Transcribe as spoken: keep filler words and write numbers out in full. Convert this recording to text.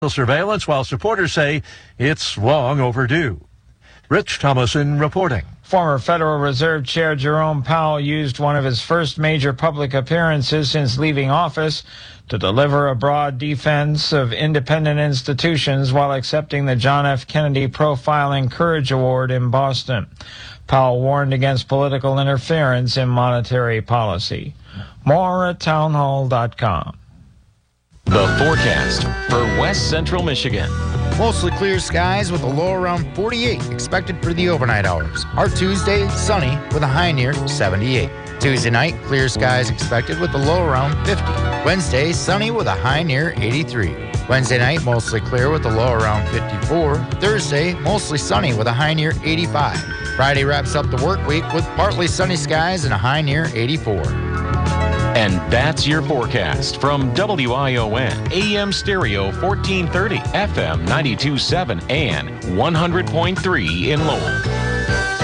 surveillance, while supporters say it's long overdue. Rich Thomason reporting. Former Federal Reserve Chair Jerome Powell used one of his first major public appearances since leaving office to deliver a broad defense of independent institutions while accepting the John F. Kennedy Profiling Courage Award in Boston. Powell warned against political interference in monetary policy. More at townhall dot com. The forecast for West Central Michigan. Mostly clear skies with a low around forty-eight expected for the overnight hours. Our Tuesday, sunny with a high near seventy-eight. Tuesday night, clear skies expected with a low around fifty. Wednesday, sunny with a high near eighty-three. Wednesday night, mostly clear with a low around fifty-four. Thursday, mostly sunny with a high near eighty-five. Friday wraps up the work week with partly sunny skies and a high near eighty-four. And that's your forecast from W I O N, A M Stereo fourteen thirty, F M ninety-two point seven, and one hundred point three in Lowell.